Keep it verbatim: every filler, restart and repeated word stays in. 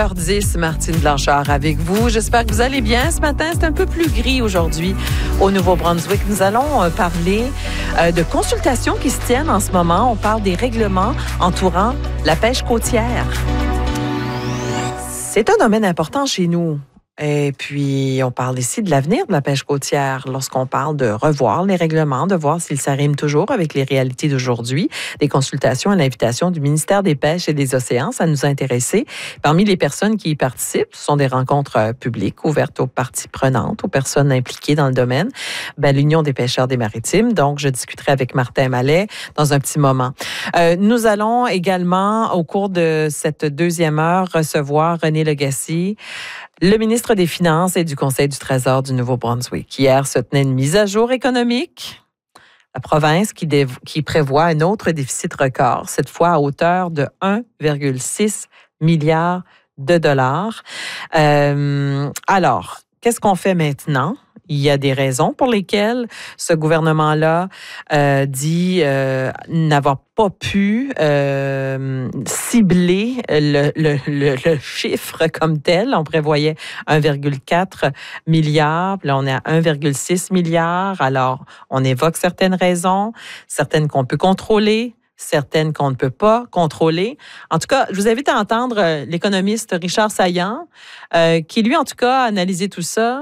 heure dix, Martine Blanchard avec vous. J'espère que vous allez bien ce matin. C'est un peu plus gris aujourd'hui au Nouveau-Brunswick. Nous allons parler de consultations qui se tiennent en ce moment. On parle des règlements entourant la pêche côtière. C'est un domaine important chez nous. Et puis, on parle ici de l'avenir de la pêche côtière lorsqu'on parle de revoir les règlements, de voir s'ils s'arriment toujours avec les réalités d'aujourd'hui. Des consultations à l'invitation du ministère des Pêches et des Océans, ça nous a intéressés. Parmi les personnes qui y participent, ce sont des rencontres publiques ouvertes aux parties prenantes, aux personnes impliquées dans le domaine. Ben, l'Union des pêcheurs des maritimes. Donc, je discuterai avec Martin Mallet dans un petit moment. Euh, nous allons également, au cours de cette deuxième heure, recevoir René Legacy, le ministre des Finances et du Conseil du Trésor du Nouveau-Brunswick. Hier se tenait une mise à jour économique. La province qui, dév- qui prévoit un autre déficit record, cette fois à hauteur de un virgule six milliard de dollars. Euh, alors, qu'est-ce qu'on fait maintenant? Il y a des raisons pour lesquelles ce gouvernement-là euh, dit euh, n'avoir pas pu euh, cibler le, le, le, le chiffre comme tel. On prévoyait un virgule quatre milliard, puis là on est à un virgule six milliard. Alors, on évoque certaines raisons, certaines qu'on peut contrôler, certaines qu'on ne peut pas contrôler. En tout cas, je vous invite à entendre l'économiste Richard Saillant, euh, qui lui, en tout cas, a analysé tout ça.